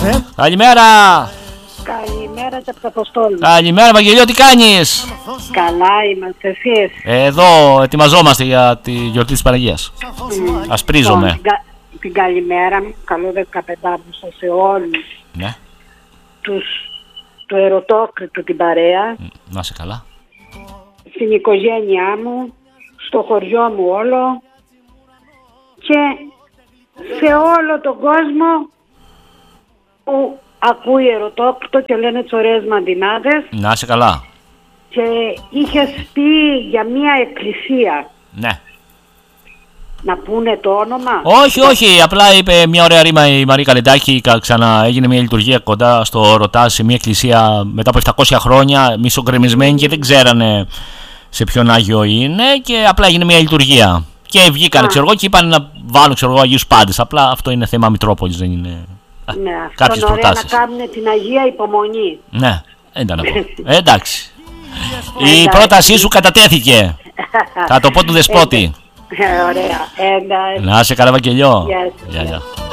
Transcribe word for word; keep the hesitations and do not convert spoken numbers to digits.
Καλημέρα. Καλημέρα και από το Αποστόλου. Καλημέρα Βαγγελιό, τι κάνεις? Καλά είμαστε, εσείς? Εδώ ετοιμαζόμαστε για τη γιορτή της Παναγίας. mm. Ασπρίζομαι. Την, κα... την καλημέρα μου, καλό δεκαπεντάμισο σε όλους. Ναι. Τους... του Ερωτόκριτου την παρέα. Να είσαι καλά. Στην οικογένειά μου, στο χωριό μου όλο και σε όλο τον κόσμο που ακούει Ερωτόκριτο και λένε τις ωραίες μαντινάδες. Να είσαι καλά. Και είχες πει για μια εκκλησία. Ναι. Να πούνε το όνομα? Όχι, όχι, απλά είπε μια ωραία ρήμα η Μαρία Καλεντάκη. Ξανά έγινε μια λειτουργία κοντά στο Ρωτά, σε μια εκκλησία μετά από επτακόσια χρόνια, μισογκρεμισμένη και δεν ξέρανε σε ποιον Άγιο είναι, και απλά έγινε μια λειτουργία. Και βγήκαν, ξέρω εγώ, και είπαν να βάλουν, ξέρω εγώ, Αγίους Πάντες. Απλά αυτό είναι θέμα Μητρόπολης, δεν είναι. Ναι, αυτό είναι ωραία, να κάνουν την Αγία Υπομονή. Ναι, δεν ήταν εγώ. ε, εντάξει. Η πρότασή σου κατατέθηκε. Θα το πω του Δεσπότη. Ε, ωραία. Εντάξει. Να είσαι καλά, Βαγγελιό. Γεια σας. Γεια, γεια.